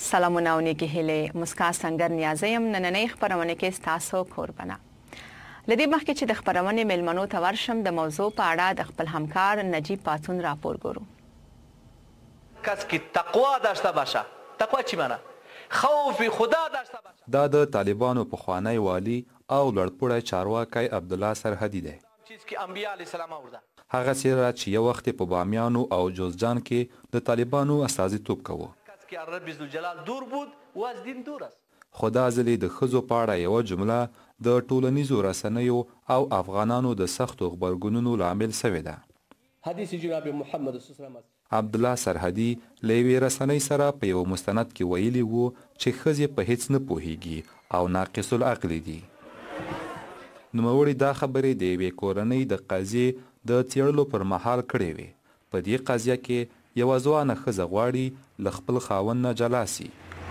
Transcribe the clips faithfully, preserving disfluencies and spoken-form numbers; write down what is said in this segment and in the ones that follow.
سلامونه او نیکی هیله مسکا سنگر نیازیم نننۍ خبرونه کې ستاسو قربانه لدی مخکې چې د خبرونه ملمنو ته ورشم د موضوع په اړه د خپل همکار نجیب پاتون راپور ګورو. کس کی تقوا داشته باشه، تقوا چی معنی؟ خوف خدا داشته باشه. دا د طالبانو پخوانی والی او لړپوړی چارواکی عبدالله سرحدي دی. چیز کی انبیاء علیه السلام اورده. هغه سیره چې یو وخت په بامیانو او جوزجان کې د طالبانو استازیتوب کوو. کس کی رب ذوالجلال دور بود و از دین دور است. خدا ځلې د ښځو په اړه یوه جمله د ټولنیزو رسنیو او افغانانو د سختو غبرګونونو لامل سوې ده. حدیث جناب محمد صلی الله علیه وسلم عبدالله سرحدي له یوې رسنۍ سره په یو مستند کې ویلي وو چې ښځې په هیڅ نه پوهیږي او ناقص العقل دي. نوموړي دا خبرې د یوې کورنۍ د قضیې د څېړلو پر مهال کړې وې. په دې قضیه کې یوه ځوانه ښځه غواړي له خپل خاوند نه جلا سي،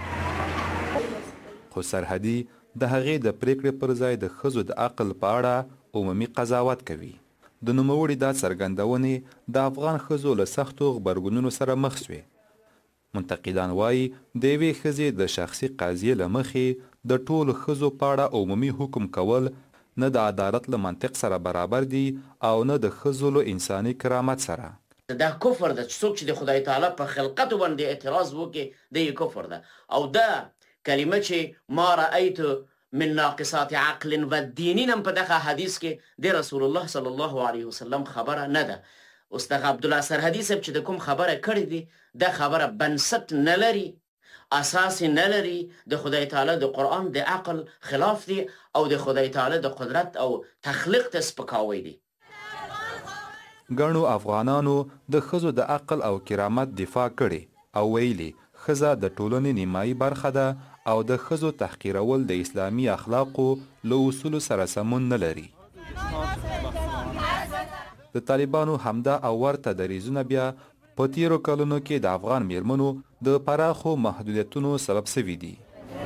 خو سرحدي د هغې د پریکړې پر ځای د ښځو د عقل په اړه عمومي قضاوت کوي. د نوموړي دا څرګندونې د افغان ښځو له سختو غبرګونونو سره مخ شوې. منتقدان وایي د یوې ښځې د شخصي قضیې له مخې د ټولو ښځو په اړه عمومي حکم کول نه د عدالت له منطق سره برابر دي او نه د ښځو له انساني کرامت سره. دا کفر ده چې څوک چې د خدای تعالی په خلقت باندې اعتراض وکړي د یې کفر ده. او دا کلمه چې ما رأیت من ناقصات عقل و دینین هم په دغه حدیث کې د رسول الله صلی الله علیه وسلم خبره نه ده. اوس دغه عبدالله سرحدي صاحب چې د کوم خبره کړې دي دا خبره بنسټ نه لري، اساس نه لري، د خدای تعالی د قرآن د عقل خلاف دی او د خدای تعالی د قدرت او تخلیق ته سپکاوی دی. ګڼو افغانانو د ښځو د عقل او کرامت دفاع کړې او ویلي ښځه د ټولنې نیمایي برخه ده او د ښځو تحقیرول د اسلامي اخلاقو له اصولو سره سمون نه لري. د طالبانو همدا او ورته دریځونه بیا په تیرو کلونو کې د افغان میرمنو د پراخو محدودیتونو سبب سوي دي.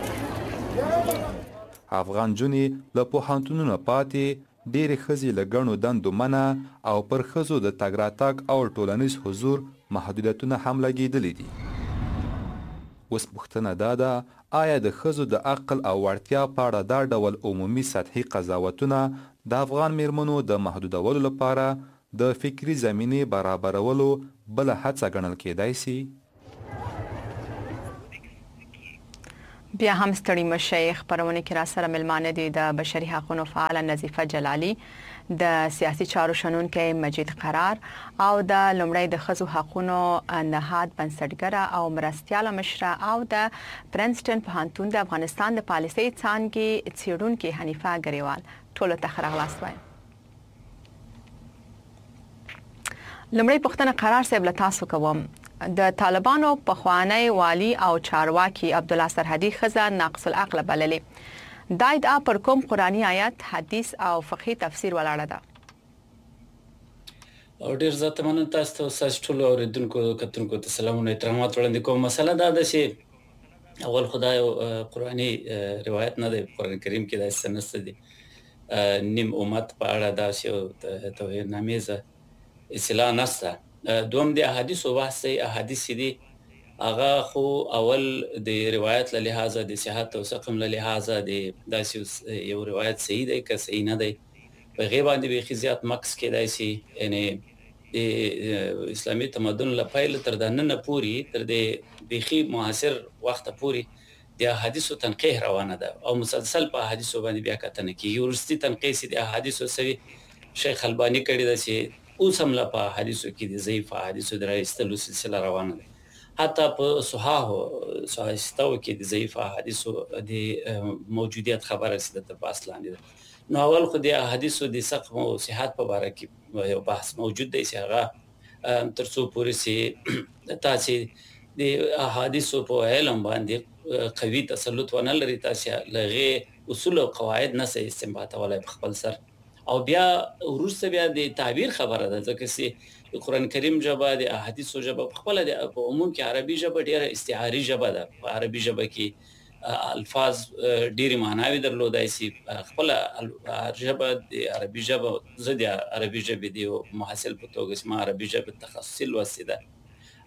افغان جونې له پوهنتونونو پاتې، ډېرې ښځې له ګڼو دندو منع او پر ښځو د تګ راتګ او ټولنیز حضور محدودیتونه هم لګېدلي دي. اوس پوښتنه دا ده آیا د ښځو د عقل او وړتیا په اړه دا ډول عمومي سطحي قضاوتونه د افغان میرمنو د محدودولو لپاره د فکري زمینې برابرولو بله هڅه ګڼل کېدای سي؟ بیا هم ستړي مشئ. خبرونه کې را سره ملمانه دي د بشري حقوقو فعال نظیفه جلالي، د سیاسي چارو شنونکي مجید قرار او د لومړی د ښځو حقوقو نهاد بنسټګره او مرستیاله مشره او د پرنسټن پوهنتون د افغانستان د پالیسۍ څانګې څیړونکي حنیفه ګریوال ټولو ته ښه راغلاست وایم. لومړی پوښتنه قرار صاحب له تاسو کوم. د طالبانو پخوانی والی او چارواکي عبدالله سرحدي ښځه ناقص العقل بللې. دا ادعا پر کوم قرآني آیت، حدیث او فقهي تفسیر ولاړه ده؟ او ډیر زیاته مننه تاسو ته تاسو ټول اوریدونکو کتونکو ته سلامونه احترامات وړاندې کوم. مسله دا ده چې اول خدای قرآني روایت نه دی، قرآن کریم کې دا څه نشته دي. نیم امت په اړه دا چې توهین نامیزه اصطلاح نشته. دوم د احادیثو بحث دی. احادیث دي هغه خو اول د روایت له لحاظه د صحت او سقم له لحاظه د داسې یو روایت صحیح دی که صحیح نه دی په هغې باندې بیخي زیات مکس کېدای شي. یعنې د اسلامي تمدن له پیله تر دننه پورې تر د بیخي معاصر وخته پورې د احادیثو تنقیح روانه ده او مسلسل په احادیثو باندې بیا کتنه کېږي. وروستي تنقیح چې د احادیثو سوي شیخ الباني کړې ده چې اوس هم لا په احادیثو کې د ضعیف احادیثو د رایستلو سلسله روانه ده. حتی په صحاحو صحاحستو کې د ضعیف احادیثو د موجودیت خبره چې د بحث لاندې ده. نو اول خو د احادیثو د سقم او صحت په باره کې یو بحث موجود دی چې هغه تر څو پورې چې تاسې د احادیثو په علم باندې قوي تسلط ونه لري، تاسې له هغې اصول او قواعد نه سئ استنباطولی په خپل سر. او بیا وروسته بیا د تعبیر خبره ده، ځکه چې د قرآن کریم ژبه د احادیثو ژبه په خپله په عموم کې عربي ژبه ډېره استعاري ژبه ده. په عربي ژبه کې الفاظ ډېرې معناوې درلودای شي. خپله ژبه د عربي ژبه، زه د عربي ژبې د یو محصل په توګه چې ما عربي ژبه تخصصي لوستې ده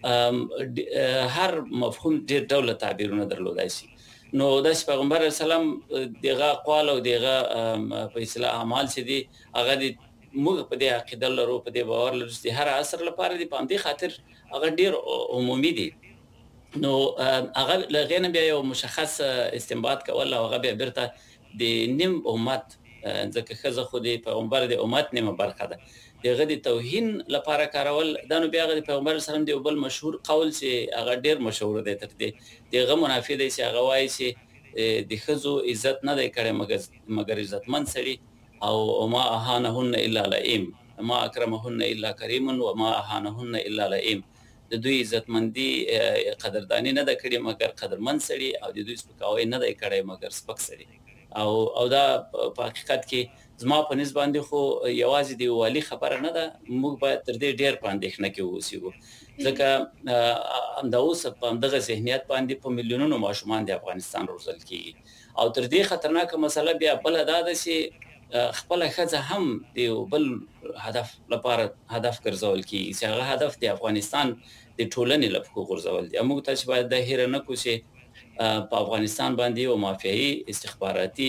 هر مفهوم ډېر ډول تعبیرونه درلودای شي. نو د پیغمبر اسلام دغه اقوال او دغه په اصطلاح اعمال چې دي هغه د موږ په دې عقیده لرو، په دې باور لرو چې هر عصر لپاره دي، په همدې خاطر هغه ډېر عمومي دي. نو هغه لغې نه بیا یو مشخص استنباط کول او هغه بیا بیرته د نیم امت، ځکه ښځه خو د پیغمبر د امت نیمه برخه ده، دغه د توهین لپاره کارول دا نو بیا د پیغمبر اسلام دی بل مشهور قول چې هغه ډیر مشهور دی تر دې دغه منافی دی چې هغه وایي چې د ښځو عزت نه دی کړی مګر مګر عزتمن سړي، او ما اهانهن الا لئیم، ما اکرمهن الا کریم و ما اهانهن الا لئیم. د دوی عزتمندي قدردانی نه ده کړې مګر قدرمن سړي، او د دوی سپکاوی نه دی کړی مګر سپک سړي. او او دا په حقیقت کې زما په نسبت باندې خو یوازې دی والی خبره نه ده، موږ باید تر دې ډیر په اندېښنه کې اوسو، ځکه همدا اوس په همدغه ذهنیت باندې په میلیونونو ماشومان د افغانستان روزل کیږي. او تر دې خطرناکه مسله بیا بل دا ده چې خپل ښځه هم د بل هدف لپاره هدف ګرځول کیږي چې هغه هدف د افغانستان د ټولنې لپاره ګرځول دي. موږ ته چې باید د هیر نه کو چې په افغانستان باندې یو مافیایي استخباراتي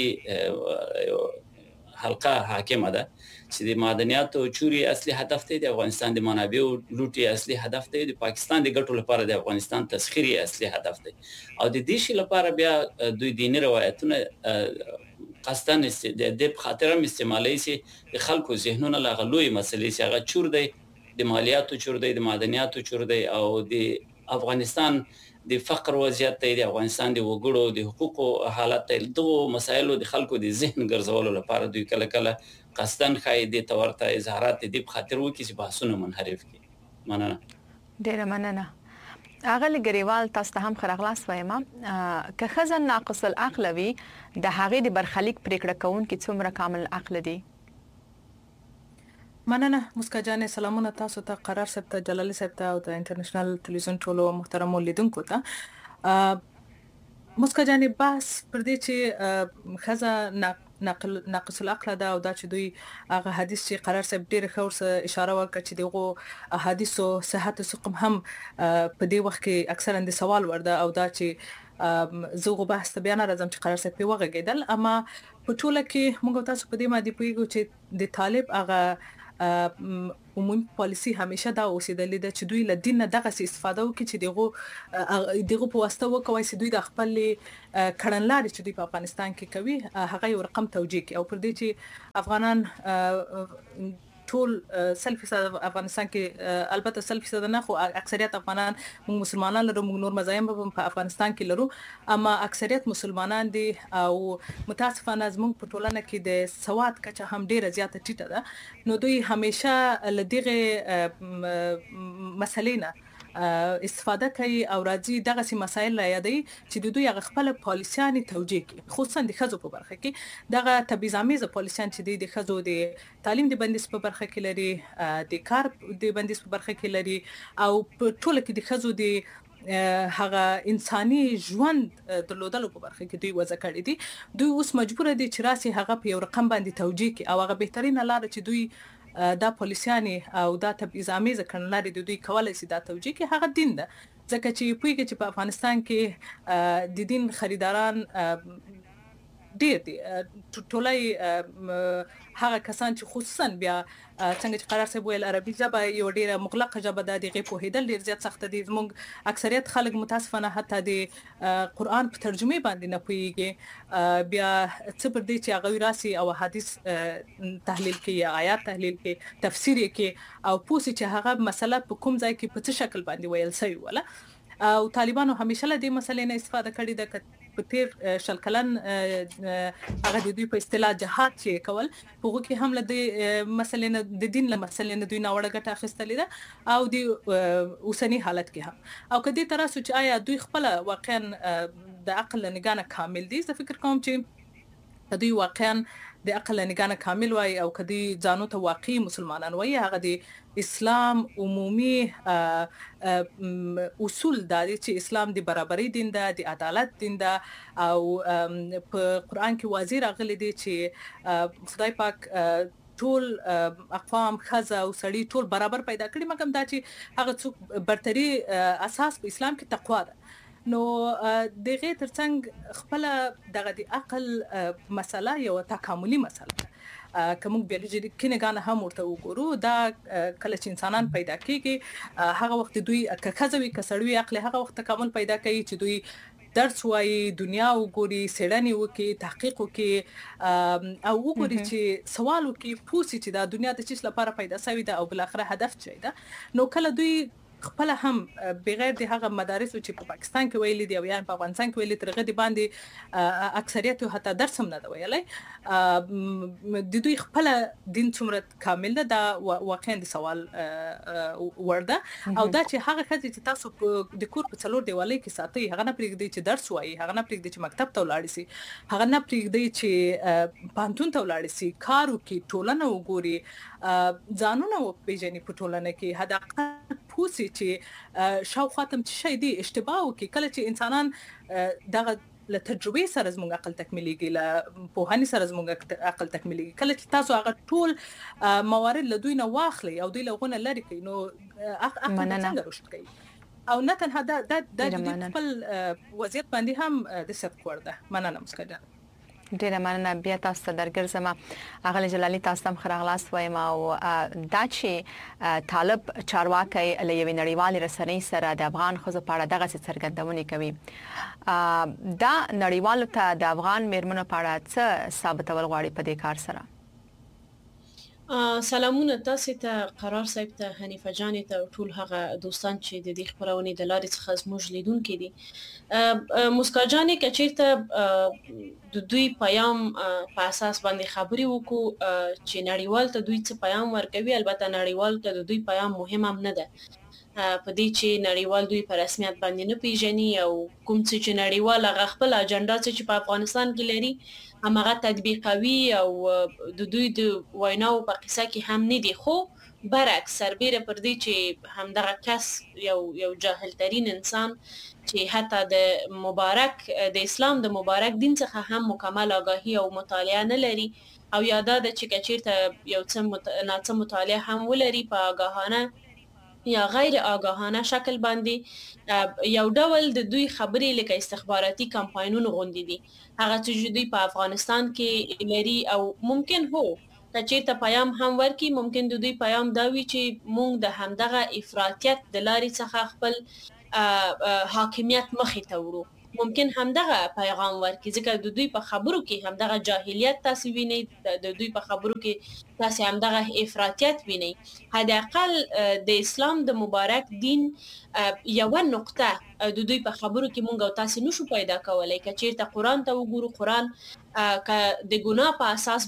حلقه حاکمه ده چې د معدنیاتو چوري اصلي هدف دی، د افغانستان د منابعو لوټي اصلي هدف دی، د پاکستان د ګټو لپاره د افغانستان تسخيري اصلي هدف دی. او د دې شي لپاره بیا دوی دیني روایتونه قصدن د دې خاطر هم استعمالي سي د خلکو ذهنونه لا غلوي مسلې چې هغه چور دی، د مالیاتو چور دی، د معدنیاتو چور دی، او د افغانستان د فقر وضعیت ته، د افغانستان د وګړو د حقوقو حالت ته، دغه مسایلو د خلکو د ذهن ګرځولو لپاره دوی کله کله قصدن خای د تورته اظهارات د خاطر وکړي چې بحثونه منحرف کړي. مننه. ډیره مننه. اغل ګریوال تاسو ته هم خرغلاس وایم که خزن ناقص العقل وي د هغې د برخلیک پریکړه کوونکي څومره کامل عقل دي؟ مننه مسکا جان، سلامونه تاسو ته، قرار صاحب ته، جلالي صاحب ته، او د انټرنیشنل ټلویزیون ټولو محترمو لیدونکو ته. مسکا جان بحث پر دې چې ښځه ناقص العقل ده، او دا چې دوی هغه حدیث چې قرار صاحب ډېر ښه ورسره اشاره وکړه چې دغه احادیثو صحت سقم هم په دې وخت کې اکثرا د سوال ورده، او دا چې زه بحث ته بیا نه راځم چې قرار صاحب په وغږېدل، اما په ټوله کې موږ تاسو په دې باندې پوهیږو چې د طالب هغه عمومي پالیسي همیشه دا اوسېدلې ده چې دوی له دین نه دغه استفاده وکړي چې دغه دغه په واسطه وکوي چې دوی د خپل کړنلارې چې دوی په افغانستان کې کوي هغه یو رقم توجیه کوي، او پر دې چې افغانان ټول سل فیصد افغانستان کې، البته سل فیصد نه خو اکثریت افغانان موږ مسلمانان لرو، موږ نور مذاهب په افغانستان کې لرو، اما اکثریت مسلمانان دي، او متاسفانه زموږ په ټولنه کې د سواد کچه هم ډیره زیاته ټیټه ده. نو دوی همیشه له دغه مسلې نه استفاده کوي او راځي دغه سي مسایل را یادي چې د دوی هغه خپل پالیسيانې توجیه کوي، خصوصا د ښځو په برخه کې دغه تبعیضامیزه پالیسيان چې د ښځو د تعلیم د بندیز په برخه کې لري، د کار د بندیز په برخه کې لري، او په ټوله کې د ښځو د هغه انساني ژوند درلودلو په برخه کې دوی وضع کړی دي. دوی اوس مجبور دي چې راسي هغه په یو رقم باندې توجیه کوي، او هغه بهترینه لار چې دوی دا پالیسیانې او دا تبعیضامیزه کړنلارې د دوی کولای شي دا توجیه کوي هغه دین ده، ځکه چې پوهیږي چې په افغانستان کې د دین خریداران ډیر دي، ټولای هغه کسان چې خصوصا بیا څنګه چې قرار صاحب ویل عربي ژبه یو ډیره مغلقه ژبه ده، دغه پوهیدل ډیر زیات سخت دي. زموږ اکثریت خلک متاسفانه حتی د قرآن په ترجمه باندې نه پوهیږي، بیا څه پر دې چې هغه راسي او حدیث تحلیل کوي، آیات تحلیل کوي، تفسیر کوي، او پوښي چې هغه مسله په کوم ځای کې په څه شکل باندې ویل شوی ولا. او طالبانو همیشه له دې مسلې نه استفاده کړې ده، په تیر شل کلن هغه د دوی په اصطلاح جهاد چې کول په هغه کې هم له دې مسلې نه د دین له مسلې نه دوی ناوړه ګټه اخیستلې ده، او د اوسنی حالت کې هم. او کدي تر اوسه چې آیا دوی خپل واقعا د عقل نگانه کامل دي؟ زه فکر کوم چې دوی واقعا د عقل نگانه کامل وای، او کدي ځانو ته واقعي مسلمانان وای، هغه د اسلام عمومي اصول دا دي چې اسلام د برابرۍ دین ده، د عدالت دین ده، او په قرآن کې واضح راغلي دي چې خدای پاک ټول اقوام ښځه او سړي ټول برابر پیدا کړي مګم دا چې هغه څوک برتري اساس په اسلام کې تقوا ده نو دغه ترڅنګ خپل دغه د عقل مسله یو تکاملي مسله ده کوم بیولوژي کینګان هم ورته وګورو دا کله چې انسانان پیدا کیږي هغه وخت دوی کخزوي کسړوي عقل هغه وخت تکامل پیدا کوي چې دوی درس وایي دنیا وګوري سړنی وکي تحقیق وکي او وګوري چې سوال وکي پوښتنه چې دا دنیا د چیش لپاره پیدا شوې ده او بل اخره هدف چي ده نو کله دوی خپل هم بغیر د هغه مدارس چې په پاکستان کې ویلي دي او یا په افغانستان کې ویلي ترغه دي باندې اکثریت حتی درس هم نه دی ویلي د دوی خپل دین څومره کامل ده دا واقعا د سوال ورده او دا چې هغه خځې چې تاسو د کور په څلور دیوالۍ کې ساتي هغه نه پرېږدي چې درس وایي هغه نه پرېږدي چې مکتب ته ولاړ شي هغه نه پرېږدي چې پانتون ته ولاړ شي کار وکړي ټولنه وګوري ځانونه وپېژني په ټولنه کې هدا پوسی چې شاوخوا تم چې شي دي اشتباه وکي کله چې انسانان دغه له تجربې سره زموږ عقل تکمیلېږي له پوهاني سره زموږ عقل تکمیلېږي کله چې تاسو هغه ټول موارد له دوی نه واخلي او دوی له غونه لري کوي نو عقل څنګه رشد کوي او نه تنها دا د خپل وضعیت باندې هم د صدق ورده مننه مسکجان ډیره مننه بیا تاسو ته درګرځم اغلی جلالي تاسو هم خراغلاس وایم او دا چې طالب چارواکي له یوې نړیوالې رسنۍ سره د افغان خزو په اړه دغه څرګندونې کوي دا نړیوالو ته د افغان میرمنو په اړه څه ثابتول غواړي په دې کار سره سلامونه تاسو ته قرار صاحب ته حنیفه جان ته ټول هغه دوستان چې د دې خبرونه د لارې څخه زموږ لیدونکو دي مسکا جان کچیرته د دوی پیام په اساس باندې خبري وکړو چې نړیوال ته دوی څه پیام ورکوي البته نړیوال ته د دوی پیام مهم هم نه ده په دې چې نړیوال دوی په رسمیت باندې نه پیژني او کوم څه چې نړیوال هغه خپل اجنډا چې په افغانستان کې لري همغه تطبیقوي او د دوی د ویناو په قصه کې هم نه دي خو برعکس سربېره پر دې چې همدغه کس یو یو جاهل ترين انسان چې حتی د مبارک د اسلام د مبارک دین څخه هم مکمل آگاهی او مطالعه نه لري او یاده د چې کچیرته یو څه مت... ناڅه مطالعه هم ولري په آگاهانه یا غیر آگاهانه شکل باندې یو ډول د دوی خبرې لکه استخباراتي کمپاینونو غوندي دي هغه چې دوی په افغانستان کې لري او ممکن هو چې ته پیام هم ورکی ممکن د دوی پیام دا وي چې مونږ د همدغه افراطیت د لارې څخه خپل حاکمیت مخې ته وړو ممکن همدغه پیغام ورکړي ځکه د دوی په خبرو کې همدغه جاهلیت تاسو وینئ د دوی په خبرو کې تاسو همدغه افراطیت وینئ حداقل د اسلام د مبارک دین یو نقطه د دوی په خبرو کې مونږ او تاسو نشو پیدا کولای که چیرته قران ته وګورو قران که د ګناه په اساس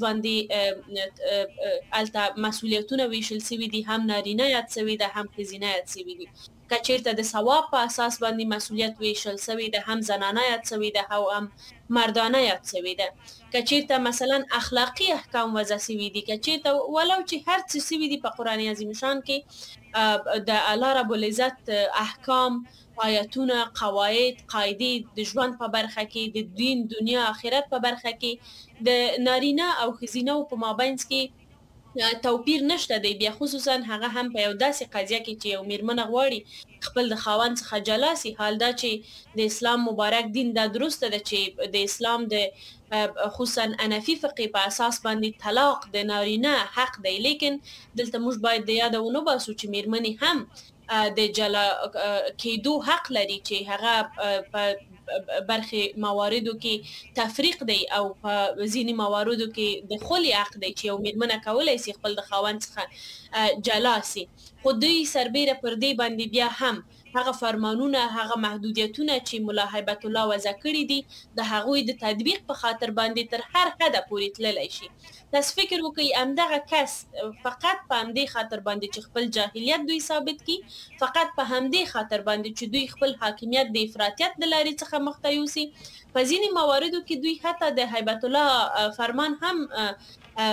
باندې الته مسؤلیتونه ویشل سوي دي هم نارینه یاد سوي ده هم ښځینه یاد سوي دي که چیرته د ثواب په اساس باندې مسؤلیت ویشل سوي ده هم زنانه یاد سوي ده او هم مردانه یاد سوي ده که چیرته مثلا اخلاقی احکام وضع سوي دي که چیرته ولو چې هر څه سوي دي په قران عظیم شان کې د الله رب العزت احکام آیاتونه قواعد قاعده د ژوند په برخه کې د دین دنیا آخرت په برخه کې د نارینه او ښځینه په مابینځ کې توپیر نشته دی بیا خصوصا هغه هم په یو داسې قضیه کې چې یو میرمن غواړي خپل د خاوند څخه جلا سي حال دا چې د اسلام مبارک دین دا درسته ده چې د اسلام د خصوصا انفي فقه په اساس باندې طلاق د نارینه حق دی لیکن دلته موږ باید د یادونه وباسو چې میرمنې هم د جلا کېدو حق لري چې هغه په برخي مواردو کې تفریق دی او په ځینی مواردو کې د خلی حق دی چې یو میرمنه کولای شي خپل د خاوند څخه جلا سي خو دوی سربېره پر دې باندې بیا هم هغه فرمانونه هغه محدودیتونه چې مولا هیبت الله وضع کړی دي د هغوی د تطبیق په خاطر باندې تر هر حده پورې تللی شي تاسو فکر وکړئ همدغه کس فقط په همدې خاطر باندې چې خپل جاهلیت دوی ثابت کړي فقط په همدې خاطر باندې چې دوی خپل حاکمیت د افراطیت د لارې څخه مخته یوسي په ځینې مواردو کې دوی حتی د هیبت الله فرمان هم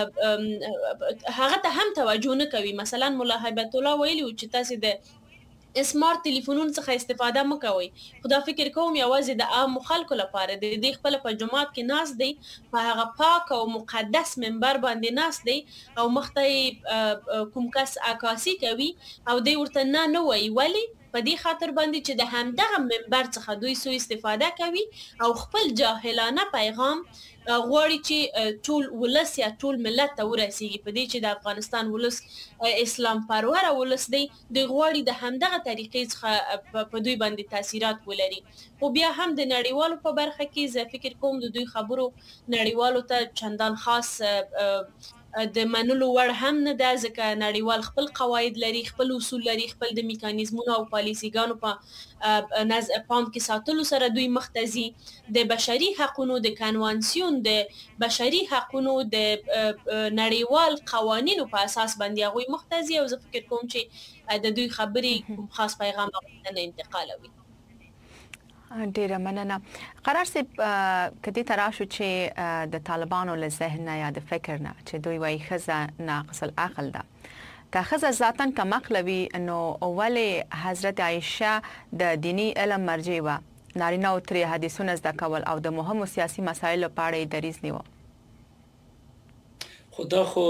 هغه ته هم توجه نه کوي مثلا مولا هیبت الله ویلي چې تاسو د سمارټ ټلیفونونو څخه استفاده مکوئ. خو دا فکر کوم یوازې د عام خلکو لپاره دی. د خپل په جماعت کې ناست دی، په هغه پاک او مقدس منبر باندې ناست دی او مخته کوم کس عکاسي کوي او دی ورته نه نه وایي. ولی په دې خاطر باندې چې د همدغه منبر څخه دوی سو استفاده کوي او خپل جاهلانه پیغام غواړي چې ټول ولس یا ټول ملت ته ورسیږي. په دې چې د افغانستان ولس اسلام پروره ولس دی، دوی غواړي د همدغه طریقې څخه په دوی باندې تاثیرات ولري. خو بیا هم د نړیوالو په برخه کې زه فکر کوم د دوی خبرو نړیوالو ته چندان خاص د منلو وړ هم نه ده، ځکه نړیوال خپل قواعد لري، خپل اصول لري، خپل د میکانیزمونو او پالیسیګانو په نظر پام کې ساتلو سره دوی مخته ځي. د بشري حقونو د کنوانسیون د بشري حقونو د نړیوال قوانینو په اساس باندې هغوی مخته ځي او زه فکر کوم چې د دوی خبرې کوم خاص پیغام نه انتقالوي. ډیره مننه. قرار صاحب کدی تراشو چې د طالبانو له ذهن یا د فکر نه چې دوی وايي ښځه ناقص العقل ده، که ښځه ذاتاً کم عقل وي نو ولې حضرت عایشه د دینی علم مرجع وه، نارینه او ترې حدیثونه زده کول او د مهمو سیاسي مسایلو په اړه یې دریځ نیوه؟ خو دا خو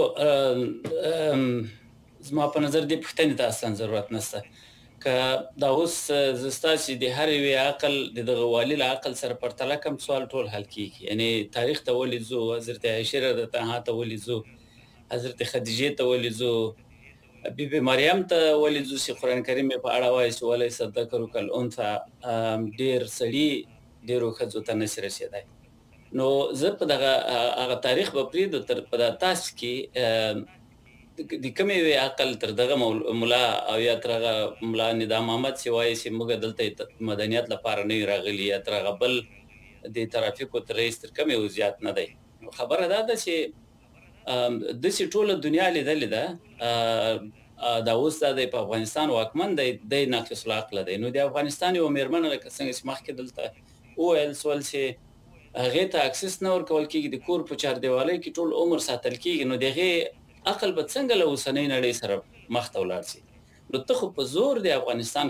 زما په نظر دې پوښتنې ته اصلا ضرورت نشته. که دا اوس زه ستاسې د هر یوې عقل د دغه والي له عقل سره پرتله کړم سوال ټول حل کېږي. یعنې تاریخ ته ولې ځو، حضرت عایشه رضی الله عنها ته ولې ځو، حضرت خدیجې ته ولې ځو، بی بی مریم ته ولې ځو چې قرآن کریم یې په اړه وایي چې ولیس الذکر کالانثی، ډېر سړي ډېرو ښځو ته نشي رسېدی. نو زه په دغه هغه تاریخ به پرېږدو تر په دا تاسو کې د کومې یوې عقل تر دغه ملا او یا تر هغه ملا نظام احمد چې وایي چې موږ دلته مدنیت لپاره نه یو راغلي یا تر هغه بل د ترافیکو تر رئیس تر کوم یو زیات نه دی. خبره دا ده چې داسې ټوله دنیا لیدلې ده، دا اوس دا دی په افغانستان واکمن دی، دی ناقص العقله دی. نو د افغانستان یوه مېرمنه لکه څنګه چې مخکې دلته وویل سول چې هغې ته اکسس نه ورکول کېږي، د کور په چاردیوالۍ کې ټول عمر ساتل کېږي، نو د هغې عقل به څنګه له اوسنۍ نړۍ سره مخ ته ولاړ شي؟ نو ته خو په زور د افغانستان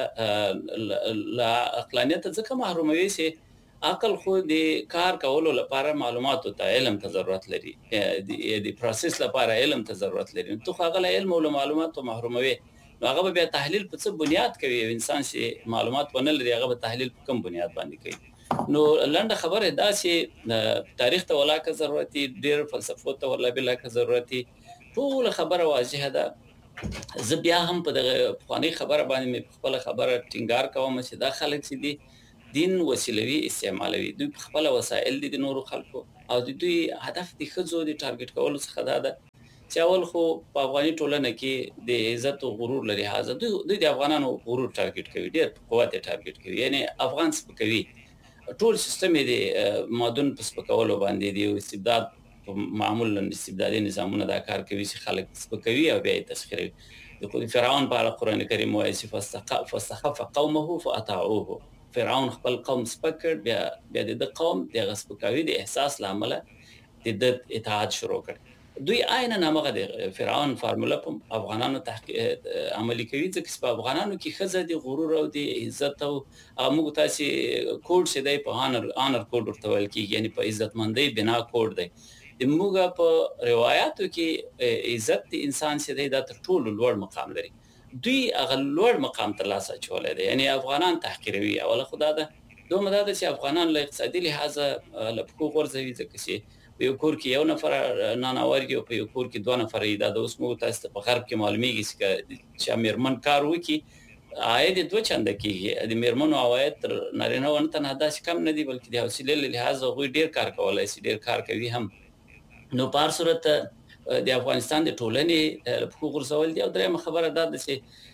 ښځه له عقلانیته ځکه محروموي چې عقل خو د کار کولو لپاره معلوماتو ته علم ته ضرورت لري، د پروسس لپاره علم ته ضرورت لري. ته خو هغه له علم او له معلوماتو محروموي، نو هغه به بیا تحلیل په څه بنیاد کوي؟ انسان چې معلومات ونه لري هغه به تحلیل په کوم بنیاد باندې کوي؟ نو لنډه خبره دا چې تاریخ ته ولا که ضرورت دي، ډېر فلسفو ته ولا بلا که ضرورت دي، ټوله خبره واضحه ده. زه بیا هم په دغه پخوانۍ خبره باندې مې په خپله خبره ټینګار کوم چې دا خلک چې دي دین وسیلوي استعمالوي، دوی په خپله وسایل دي د نورو خلکو او د دوی هدف د ښځو د ټارګټ کولو څخه دا ده چې اول خو په افغاني ټولنه کې د عزت او غرور له لحاظه دوی د افغانانو غرور ټارګټ کوي، ډېر په قوت یې ټارګټ کوي، یعنې افغان سپکوي. ټول سیستم یې د مادون په سپکولو باندې د استبداد معمولا استبدادي نظامونه دا کار کوي چې خلک سپکوي او بیا یې تسخیروي. د فرعون په اړه قرآن کریم وایي چې فاستخف قومه فاطاعوه، فرعون خپل قوم سپک کړ، بیا بیا د ده قوم د هغه سپکاوي د احساس له امله د ده اطاعت شروع کړ. دوی عینا همغه د فرعون فارموله په افغانانو عملي کوي، ځکه چې په افغانانو کې ښځه د غرور او د عزت او موږ تاسې کوډ چې دی په آنر آنر کوډ ورته ویل کېږي، یعنې په عزتمندۍ بنا کوډ دی. د موږ په روایاتو کې عزت د انسان چې دی دا تر ټولو لوړ مقام لري، دوی هغه لوړ مقام ترلاسه اچولی دی، یعنې افغانان تحقیروي. اوله خو دا ده، دومره دا ده چې افغانان له اقتصادي لحاظه له پښو غورځوي، ځکه چې په یو کور کې یو نفر ناناور وي او په یو کور کې دوه نفره وي. دا د اوس موږ تاسو ته په غرب کې معلومیږي چې چا مېرمن کار وکړي عاید یې دوه چنده کېږي. د مېرمنو عواید تر نارینهو نه تنها داسې کم نه دي، بلکې د حوصلې له لحاظه هغوی ډېر کار کولی شي، ډېر کار کوي هم. نو په هر صورت د افغانستان د ټولنې له پښو غورځول دي. او درېیمه خبره دا ده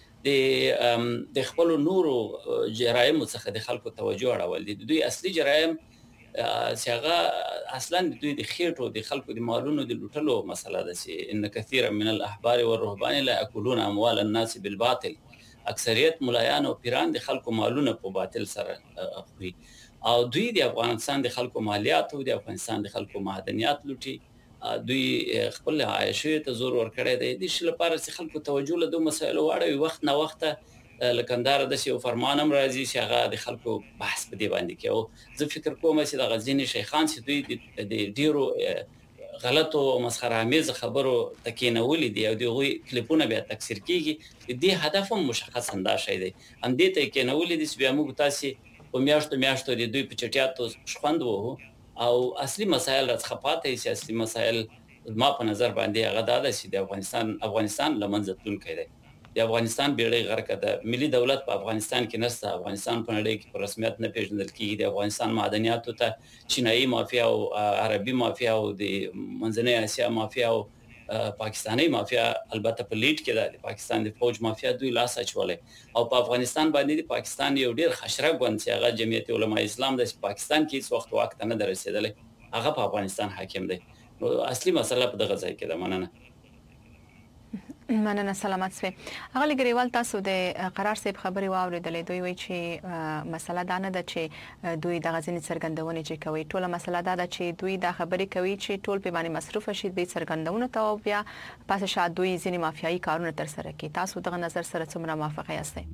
چې د خپلو نورو جرایمو څخه د خلکو توجه اړول دي. د دوی اصلي جرایم چې هغه اصلا د دوی د خېټو د خلکو د مالونو د لوټلو مسله ده، چې ان کثیرا من الاحبار والرهبان لا یاکلون اموال الناس بالباطل، اکثریت ملایان او پیران د خلکو مالونه په باطل سره خوري، او دوی د افغانستان د خلکو مالیات او د افغانستان د خلکو معدنیات لوټي. دوی خپل عایشې ته زور ورکړی دی د شي لپاره چې خلکو توجه له دو مسایلو واړوي، وخت نه وخته لکندار د یو فرمان هم راځي چې هغه د خلکو بحث په دی باندې کوي. او زه فکر کوم چې د غزنی شیخان چې دوی د ډیرو غلطو مسخره امیز خبرو تکینولې دي او دغه کلیپونه بیا تکثیر کیږي، د هدف هم مشخص انده شي دی. هم دې ته کینولې دي چې بیا موږ تاسو په میاشتو میاشتو د دوی په چټیاتو شخوند وو او اصلي مسایل راڅخه پاتې سیاسي مسایل ما په نظر باندې هغه دا چې د افغانستان افغانستان لمنځه تلونکی دی. د افغانستان بیړۍ غرقه ده، ملي دولت په افغانستان کې نشته، افغانستان په نړۍ کې په رسمیت نه پیژندل کیږي. د افغانستان معدنیاتو ته چینایي مافیا او عربي مافیا او د منځنۍ اسیا مافیا او پاکستاني مافیا البته په لیډ کې ده، د پاکستان د فوج مافیا دوی لاس اچولې او په افغانستان باندې د پاکستان یو ډیر خشره ګوند چې هغه جمعیت علماء اسلام د پاکستان کې هیڅ وخت وخت نه درسېدلې، هغه په افغانستان حاکم دی. نو اصلي مسله په دغه ځای کې ده. مننه. مننه، سلامت سي. هغه لګریوال تاسو د قرار صاحب خبري واوریدلې، دوی وایي چې مسله دا نه ده چې دوی د غزنی څرګندونه چې کوي، ټوله مسله دا ده چې دوی دا خبري کوي چې ټول په باندې مصرف شي به څرګندونه ته او بیا پاسه شاد دوی ځینې مافیایي کارونه تر سره کوي. تاسو دغه نظر سره څومره موافق یاستئ؟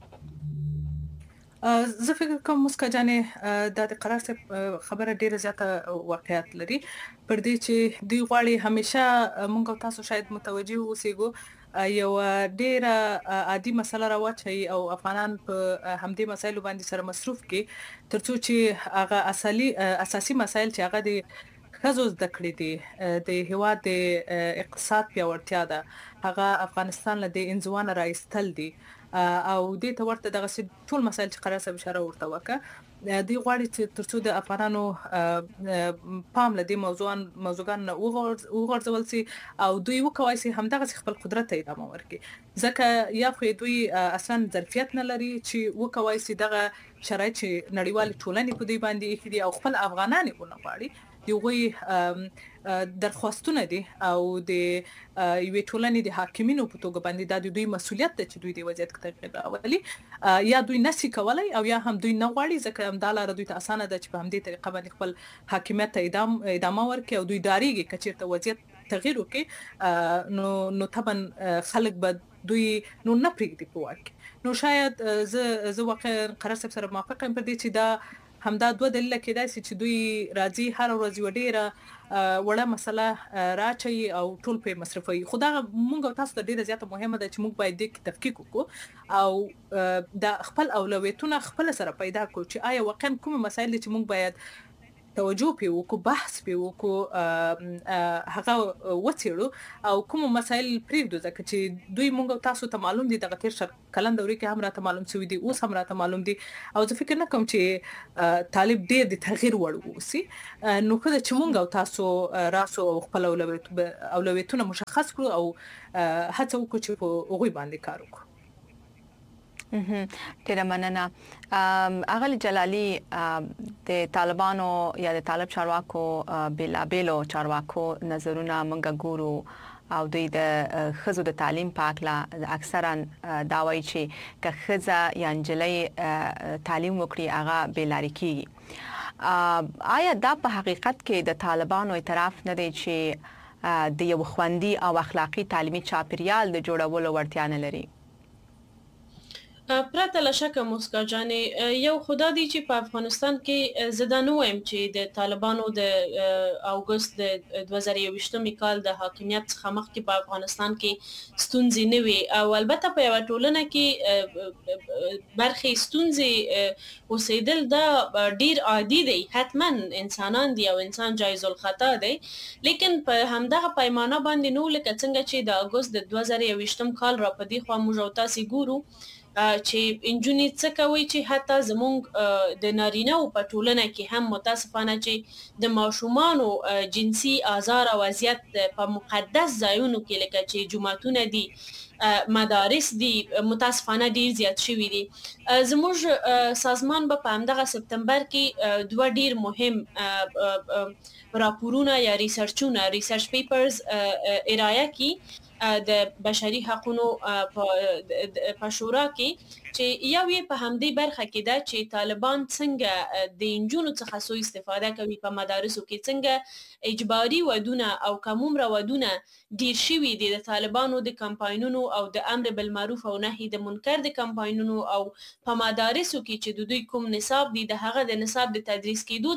زه فکر کوم مسکا جانې د قرار صاحب خبره ډیره زیاته واقعیت لري پر دې چې دوی غواړي همیشه مونږ تاسو شاید متوجي اوسېګو یو ډیره عادي مسله راوچي او افغانان په همدې مسایلو باندې سره مصروف کې ترڅو چې هغه اصلي اساسي مسایل چې هغه د خزو زده کړې دي د هیواد د اقتصاد پیاوړتیا ده، هغه افغانستان له دې انزوان راایستل دي او دې ته ورته دغه ټول مسایل چې قرار صاحب اشاره ورته وکړه، دوی غواړي چې ترڅو د افغانانو پام له دې موضوعان موضوعګان وغورځول سي او دوی وکوای سي همدغه خپل قدرت ته ادامه ورکړي، ځکه یا خو دوی اصلا ظرفیت نه لري چې وکوای سي دغه شرایط چې نړیوال ټولنې په دوی باندې ایښي او خپل افغانان یې ونه غواړي. دوی درخواستونه دي او د یوې ټولنې د حاکمینو په توګه باندې د دوی مسولیت ده چې دوی د وضعیت تغییر راولي، یا دوی نشي کولای او یا هم دوی نه غواړي، ځکه هم دا لاره دوی ته اسانه ده چې په همدې طریقه باندې خپل حاکمیت ته ادامه ورکړي او دوی ډاریږي که چېرته وضعیت تغییر وکړي نو نو طبعا خلک به دوی نو نه پرېږدي په واک کې. نو شاید زه زه واقعا قرار صاحب سره موافق یم پر دې چې دا همدا دوه دلیل کېدای شي چې دوی راځي هر ورځ یو ډیره وړه مسله راچي او ټول په مصرفوي. خو دا مونږ تاسو ته ډیره زیاته مهمه ده چې مونږ باید د تحقیق وکړو او د خپل اولویتونه خپل سره پیدا کړو چې آیا واقعا کوم مسایل چې مونږ باید توجه پې وکړو، بحث پې وکړو، هغه وڅېړو او کوم مسایل پرېږدو، ځکه چې دوی مونږ تاسو ته معلوم دي دغه تېر شل کلن دورې کې هم راته معلوم شوي دي، اوس هم راته معلوم دي او زه فکر نه کوم چې طالب ډېر د تغییر وړ واوسي. نو ښه ده چې مونږ او تاسو راسو او خپل اولویتونه مشخص کړو او هڅه وکړو چې په هغوی باندې کار وکړو. ډیره مننه. اغلی جلالي د طالبانو یا د طالب چارواکو بېلابېلو چارواکو نظرونه موږ ګورو او دوی د خزو د تعلیم په اړه اکثرا دا وایي چې که ښځه یا نجلۍ تعلیم وکړي هغه بېلارې کیږي. آیا دا په حقیقت کې د طالبانو اعتراف نه دی چې د یو خوندي او اخلاقی تعلیمي چاپیریال د جوړولو وړتیا نه لري؟ پرته له شکه مسکا جانې یو خدا دی چې په افغانستان کې زه نه وایم چې د طالبانو د اګوست د دوه زره یوویشتم کال د حاکمیت څخه مخکې په افغانستان کې ستونزې نه وي او البته په یوه ټولنه کې برخې ستونزې اوسېدل دا ډیر عادي دی، حتما انسانان دي او انسان جایز الخطا دی، لیکن په همدغه پیمانه باندې نو لکه څنګه چې د اګوست د دوه زره یوویشتم کال را په دې خوا موږ او تاسې ګورو چې انجونې څه کوي چې حتی زموږ د نارینه او په ټولنه کې هم متاسفانه چې د ماشومانو جنسي آزار او اذیت په مقدس ځایونو کې لکه چې جوماتونه دي، مدارس دي، متاسفانه ډیر زیات شوي دي. زموږ سازمان به په همدغه سپتمبر کې دوه ډیر مهم راپورونه یا ریسرچونه ریسرچ پیپرز ارائه کی د بشري حقوقو په شورا کې چې یو یې په همدې برخه کې ده چې طالبان څنګه د انجونو څخه سوء استفاده کوي په مدارسو کې، څنګه اجباري ودونه او کومره ودونه ډیر شوي دي د طالبانو د کمپاینونو او د امر بالمعروف او نهي د منکر د کمپاینونو او په مدارسو کې چې د دوی کوم نصاب دي د هغه د نصاب د تدریس کېدو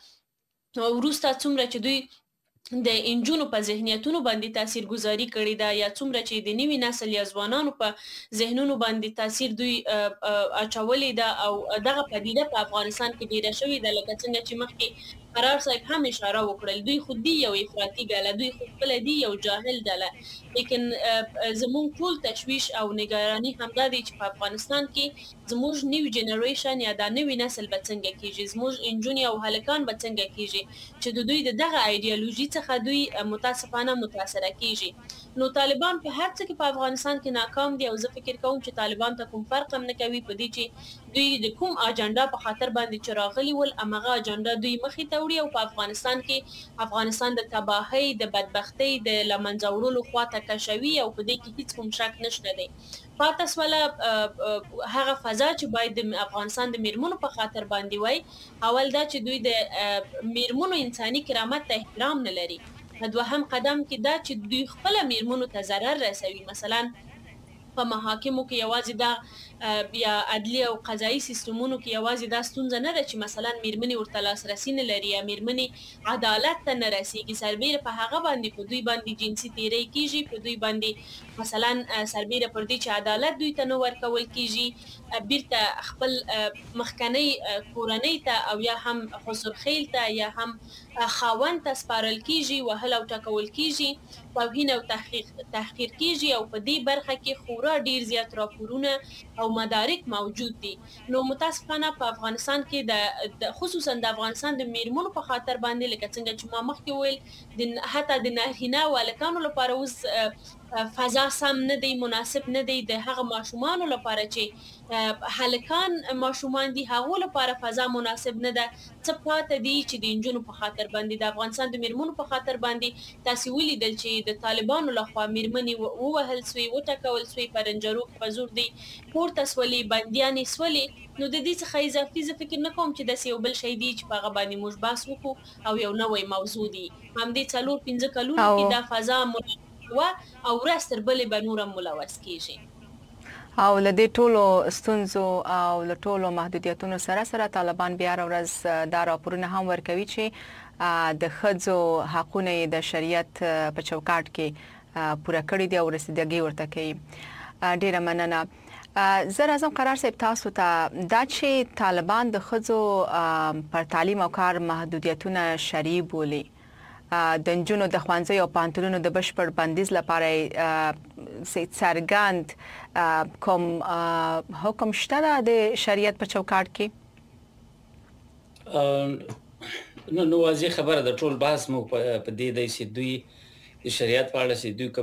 څخه وروسته څومره چې دوی د انجونو په ذهنیتونو باندې تاثیر گذاری کړی دا یا څومره چې د نوي نسل یا ځوانانو په ذهنونو باندې تاثیر دوی اچولې ده او دغه پدیده په افغانستان کې ډیره شوې ده لکه څنګه چې مخکې قرار صاحب هم اشاره وکړل دوی خود دی یو افراطي ډله دوی خپل دی یو جاهل ډله لیکن زموږ ټول تشویش او نگرانی همدا دی چې په افغانستان کې زموږ نیو جنریشن یا د نوي نسل به څنګه کیږي زموږ انجونی او هلکان به څنګه کیږي چې د دوی دغه ایدئولوژي څخه دوی متاسفانه متاثره کیږي نو طالبان په هر څه کې په افغانستان کې ناکام دي او زه فکر کوم چې طالبان ته کوم فرق هم نه کوي په دې چې دوی د کوم اجنډا په خاطر باندې چې راغلي ول امغه اجنډا دوی مخې ته وړي او په افغانستان کې افغانستان د تباهۍ د بدبختۍ د لمنځه وړلو خواته کشوي او په دې کې هیڅ کوم شک نشته دی پاتس ولا هغه فضا چې باید د افغانستان د میرمنو په خاطر باندې وای اول دا چې دوی د میرمنو انساني کرامت ته احترام نه لري دوهم قدم کې دا چې دوی خپل میرمنو ته ضرر رسوي مثلا په محاکمو کې یوازې دا بیا عدلی او قضایي سیستمونو کې یوازې دا ستونزه نه ده چې مثلا میرمنې ورته لاسرسي نه لري یا میرمنې عدالت ته نه رسیږي سربیره په هغه باندې په دوی باندې جنسي تیری کیږي په دوی باندې مثلا سربیره پر دې چې عدالت دوی ته نه ورکول کیږي بیرته خپل مخکنی کورنۍ ته او یا هم خسرخیل ته یا هم خاوند ته سپارل کیږي وهل او ټکول کیږي توهین او تحقیر تحقیر کیږي او په دې برخه کې خورا ډیر زیات راپورونه او مدارک موجود دي نو متاسفانه په افغانستان کې د خصوصا د افغانستان د میرمنو په خاطر باندې لکه څنګه چې ما مخکې ویل د حتی د نارینه او هلکانو لپاره اوس فضا سم نه دی مناسب نه دی د هغه ماشومانو لپاره چې هلکان ماشومان دي هغه لپاره فضا مناسب نه ده څه پاتې دي چې د انجونو په خاطر باندې د افغانستان د میرمنو په خاطر باندې تاسو ولیدل چې د طالبانو لخوا میرمنې ووهل سوی وټکول سوی پرنجرو په زور دی پورته سولي بنديانې سولي نو د دې څخه اضافي ځ فکر نه کوم چې د یو بل شی دی چې په هغه باندې موږ بحث وکړو او یو نوې موضوع دی هم دې څلور پنځه کلونو کې دا فضا و او ورستر بلې به نورم ملوث کیږي او لدې ټولو ستونزو او له ټولو محدودیتونو سره سره طالبان بیا ورځ دا راپورونه هم ورکوي چې د ښځو حقونه د شریعت په چوکاټ کې پوره کړي دي او رسیدګي ورته کوي ډیره مننه زه راځم قرار صاحب تاسو ته دا چې طالبان د ښځو پر تعلیم او کار محدودیتونه شرعي بولي د نجونو د ښوونځي او پانتونونو د بشپړ بندیز لپاره څرګند کوم حکم شته د شریعت په چوکاټ کې نو نو واضح خبره د ټول بحث مو په دې دی چې دوی د شریعت په اړه چې دوی